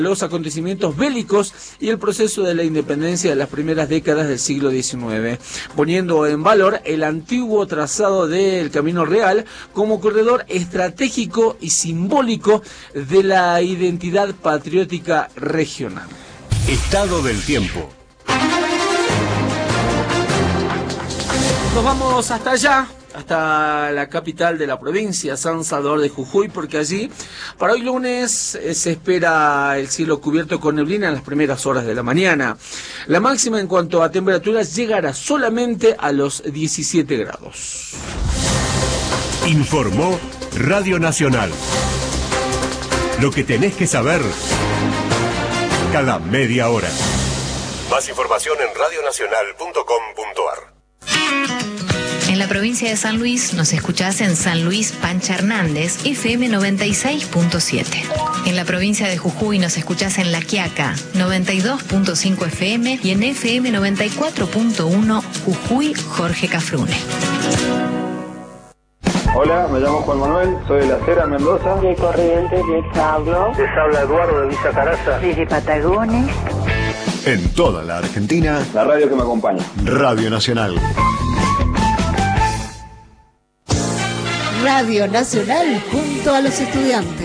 los acontecimientos bélicos y el proceso de la independencia de las primeras décadas del siglo XIX, poniendo en valor el antiguo trazado del Camino Real como corredor estratégico y simbólico de la identidad patriótica regional. Estado del tiempo. Nos vamos hasta allá, hasta la capital de la provincia, San Salvador de Jujuy, porque allí, para hoy lunes, se espera el cielo cubierto con neblina en las primeras horas de la mañana. La máxima en cuanto a temperaturas llegará solamente a los 17 grados. Informó Radio Nacional. Lo que tenés que saber cada media hora. Más información en radionacional.com.ar. En la provincia de San Luis nos escuchás en San Luis Pancha Hernández, FM 96.7. En la provincia de Jujuy nos escuchás en La Quiaca, 92.5 FM y en FM 94.1 Jujuy Jorge Cafrune. Hola, me llamo Juan Manuel, soy de La Cera, Mendoza. De Corrientes les hablo. Les habla Eduardo de Villa Caraza. Desde Patagones. En toda la Argentina, La radio que me acompaña. Radio Nacional. Radio Nacional junto a los estudiantes.